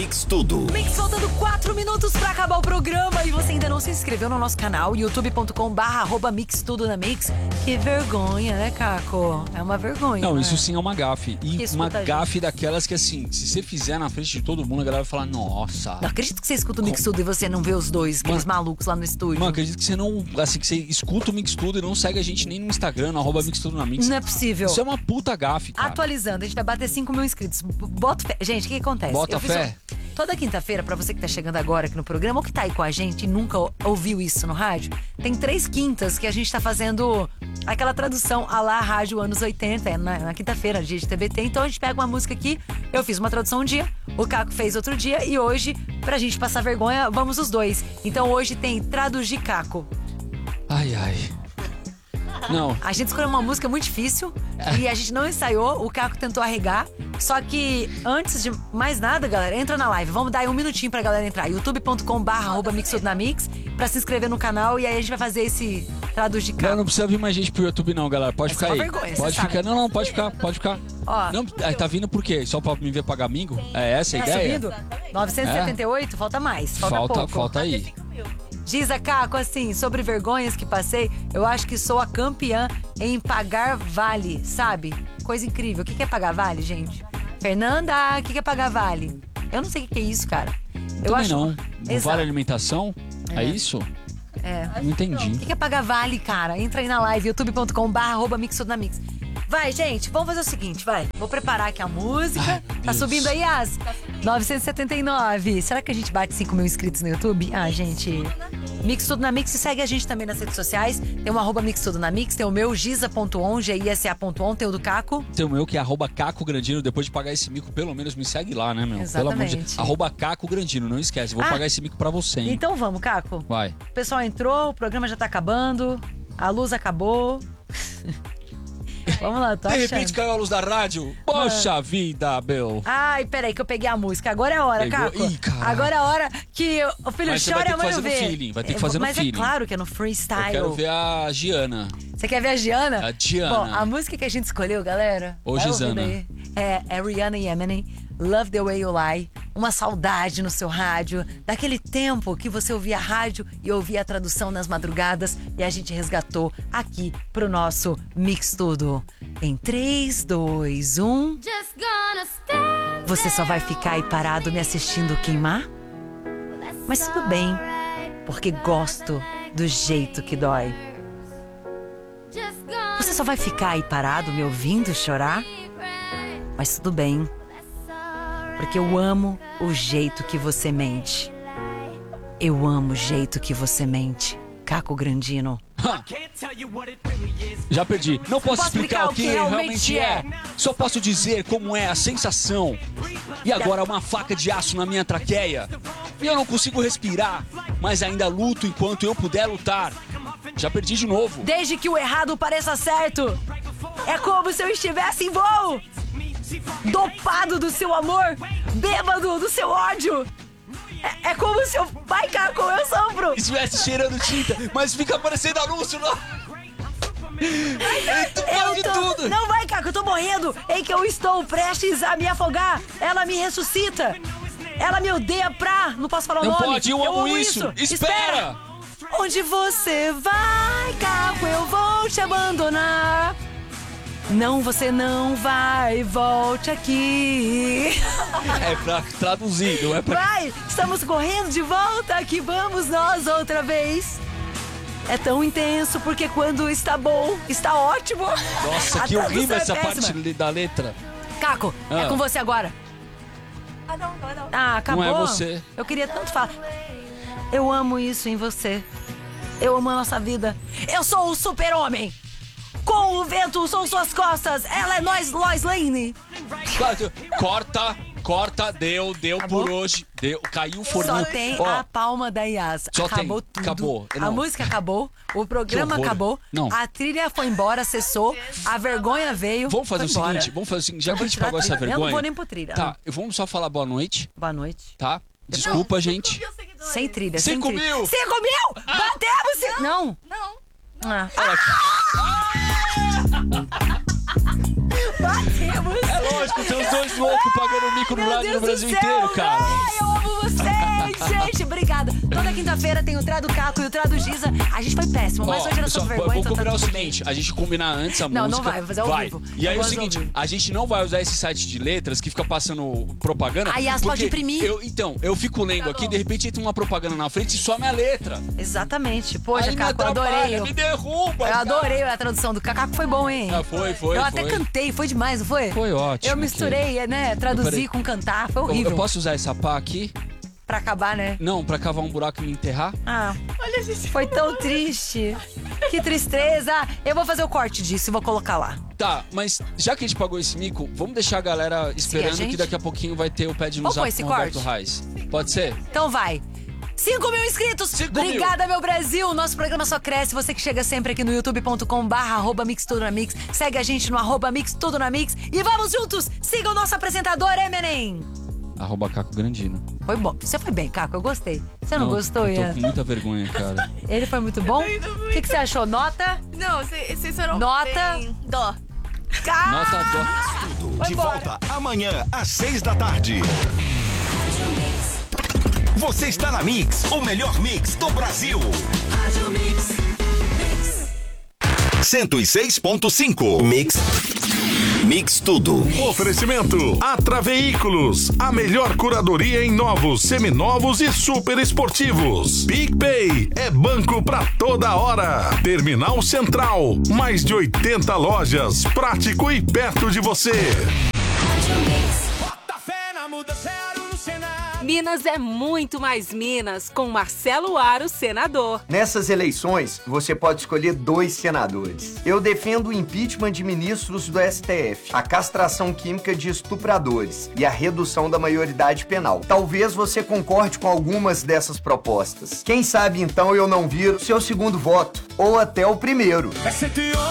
Mix Tudo. Mix faltando 4 minutos pra acabar o programa e você ainda não se inscreveu no nosso canal, youtube.com/Mix Tudo na Mix. Que vergonha, né, Caco? É uma vergonha. Não, né? isso sim é uma gafe. E uma gafe daquelas que, assim, se você fizer na frente de todo mundo, a galera vai falar, nossa. Não acredito que você escuta o Mix Tudo e você não vê os dois, aqueles malucos lá no estúdio. Mano, acredito que você não. Assim, que você escuta o Mix Tudo e não segue a gente nem no Instagram, no @Mix Tudo na Mix. Não é possível. Isso é uma puta gafe, cara. Atualizando, a gente vai bater 5 mil inscritos. Bota fé. Gente, o que acontece? Bota fé. Toda quinta-feira, pra você que tá chegando agora aqui no programa ou que tá aí com a gente e nunca ouviu isso no rádio, tem 3 quintas que a gente tá fazendo aquela tradução à la rádio anos 80, na quinta-feira, dia de TBT. Então a gente pega uma música aqui, eu fiz uma tradução um dia, o Caco fez outro dia e hoje, pra gente passar vergonha, vamos os dois. Então hoje tem Traduzir Caco. Ai, ai. Não. A gente escolheu uma música muito difícil e a gente não ensaiou, o Caco tentou arregar. Só que antes de mais nada, galera, entra na live. Vamos dar aí um minutinho pra galera entrar. youtube.com/Mix Tudo na Mix pra se inscrever no canal e aí a gente vai fazer esse Traduzir Caco. Não precisa vir mais gente pro YouTube não, galera. Pode ficar aí. Vergonha, pode ficar. sabe. Não, pode ficar. Ó, Não, tá vindo por quê? Só pra me ver pagar mingo? É essa a tá ideia? subindo? 978? Falta mais. Falta pouco. Falta aí. Diz a Caco assim, sobre vergonhas que passei, eu acho que sou a campeã em pagar vale, sabe? Coisa incrível. O que é pagar vale, gente? Fernanda, o que é pagar vale? Eu não sei o que é isso, cara. Eu Também acho... não. Exato. Vale alimentação? É isso? É. Não entendi. O que é pagar vale, cara? Entra aí na live, youtube.com/Mix Tudo na Mix. Vai, gente, vamos fazer o seguinte, vai. Vou preparar aqui a música. Ai, meu Tá Deus. subindo aí as 979. Será que a gente bate 5 mil inscritos no YouTube? Ah, gente. Mix Tudo na Mix. E segue a gente também nas redes sociais. Tem um @Mix Tudo na Mix. Tem o meu, giza.on, GISA.on. Tem o do Caco. Tem o meu que é @Caco Grandino. Depois de pagar esse mico, pelo menos me segue lá, né, meu? Exatamente. Pelo amor de Deus. @Caco Grandino, não esquece. Vou pagar esse mico pra você, hein? Então vamos, Caco. Vai. O pessoal entrou, o programa já tá acabando. A luz acabou. Vamos lá, tô De achando. repente caiu a luz da rádio. Poxa vida, meu. Ai, peraí que eu peguei a música. Agora é a hora, Pegou? Caco. Ih, caralho. Agora é a hora que o filho Mas você chora vai e a ter que mãe fazer não no vê. feeling, vai ter que fazer no Mas feeling. é claro que é no freestyle. Eu quero ver a Giana. Você quer ver a Giana? A Giana. Bom, a música que a gente escolheu, galera. Ô, vai Gisana. ouvindo aí. É Rihanna e Eminem. Love the Way You Lie. Uma saudade no seu rádio. Daquele tempo que você ouvia a rádio e ouvia a tradução nas madrugadas. E a gente resgatou aqui pro nosso Mix Tudo. Em 3, 2, 1. Você só vai ficar aí parado me assistindo queimar? Mas tudo bem, porque gosto do jeito que dói. Você só vai ficar aí parado me ouvindo chorar? Mas tudo bem, porque eu amo o jeito que você mente. Eu amo o jeito que você mente, Caco Grandino. Já perdi. Não posso explicar o que realmente é. Só posso dizer como é a sensação. E agora uma faca de aço na minha traqueia. E eu não consigo respirar, mas ainda luto enquanto eu puder lutar. Já perdi de novo. Desde que o errado pareça certo, é como se eu estivesse em voo. Dopado do seu amor, bêbado do seu ódio. É como se eu... Vai, Caco, eu sofro. Estivesse cheirando tinta, mas fica parecendo anúncio, não? Tu fala de tudo. Não vai, Caco, eu tô morrendo. Em que eu estou prestes a me afogar. Ela me ressuscita. Ela me odeia pra... Não posso falar o Não nome. pode, eu amo isso. Espera. Onde você vai, Caco, eu vou te abandonar. Não, você não vai, volte aqui. É pra traduzir, não é pra... Vai, estamos correndo de volta, aqui vamos nós outra vez. É tão intenso porque quando está bom, está ótimo. Nossa, A que horrível tradução essa é péssima. parte da letra. Caco, é com você agora. Não. Ah, acabou? Não é você. Eu queria tanto falar. Eu amo isso em você. Eu amo a nossa vida. Eu sou o super-homem. Com o vento são suas costas. Ela é Lois Lane. Corta, deu Acabou? por hoje. Deu, caiu o forninho. Só tem Ó, a palma da Yas. Só Acabou tem. tudo. Acabou. A Não. música acabou. O programa Que horror. acabou. Não. A trilha foi embora, cessou. A vergonha veio. Vamos fazer foi embora. vamos fazer o seguinte, já Eu que vou a gente tirar pagou a essa trilha. vergonha... Eu não vou nem pro trilha. Tá, vamos só falar boa noite, Boa noite. tá? Desculpa, gente. Sem trilha. 5 sem trilha. mil! 5 mil! Batemos! Não. Ah. Olha aqui. Batemos! É lógico, tem os 2 louco pagando mico no rádio no Brasil inteiro, cara. Ai, eu amo vocês, gente. Obrigada. Toda quinta-feira tem o Trá do Caco e o Trá do Giza. A gente foi péssimo, mas hoje era sobre vergonha. Vou combinar o seguinte, a gente combinar antes a música. Não vai, vou fazer ao vivo. E aí é o seguinte, a gente não vai usar esse site de letras que fica passando propaganda. Aí as pode imprimir. Eu fico lendo aqui, de repente entra uma propaganda na frente e some a letra. Exatamente. Poxa, Aí Caco, eu adorei. Me derruba, Eu adorei a tradução do Caco, foi bom, hein? Foi. Eu até cantei, foi demais, não foi? Foi ótimo. Eu misturei, né? Traduzi com cantar, foi horrível. Eu posso usar essa pá aqui? Pra acabar, né? Não, pra cavar um buraco e me enterrar? Ah, olha, gente. Foi tão triste. Que tristeza. Eu vou fazer o corte disso e vou colocar lá. Tá, mas já que a gente pagou esse mico, vamos deixar a galera esperando que daqui a pouquinho vai ter o pé de Zap com o Roberto Reis. Pode ser? Então vai. 5 mil inscritos! Obrigada, meu Brasil! Nosso programa só cresce. Você que chega sempre aqui no youtube.com/@mixtudonamix. Segue a gente no @mixtudonamix. E vamos juntos! Siga o nosso apresentador, Eminem! @Caco Grandino. Foi bom. Você foi bem, Caco. Eu gostei. Você não gostou, Ian? Eu tô com muita vergonha, cara. Ele foi muito bom? O que você achou? Nota? Não, vocês foram Nota? bem. Dó. Nota dó. De volta amanhã às 6 da tarde. Você está na Mix, o melhor mix do Brasil. 106.5 Mix Tudo. Oferecimento Atra Veículos, a melhor curadoria em novos, seminovos e super esportivos. PicPay é banco pra toda hora. Terminal Central, mais de 80 lojas, prático e perto de você. Minas é muito mais Minas, com Marcelo Aro, senador. Nessas eleições, você pode escolher 2 senadores. Eu defendo o impeachment de ministros do STF, a castração química de estupradores e a redução da maioridade penal. Talvez você concorde com algumas dessas propostas. Quem sabe então eu não viro seu segundo voto, ou até o primeiro.